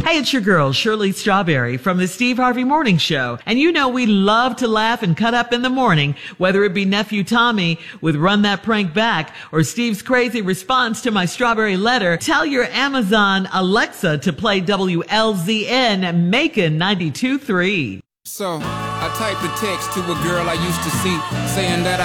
Hey, it's your girl, Shirley Strawberry from the Steve Harvey Morning Show. And you know we love to laugh and cut up in the morning, whether it be Nephew Tommy with Run That Prank Back or Steve's crazy response to my strawberry letter. Tell your Amazon Alexa to play WLZN Macon 92.3. So, I typed a text to a girl I used to see, saying that I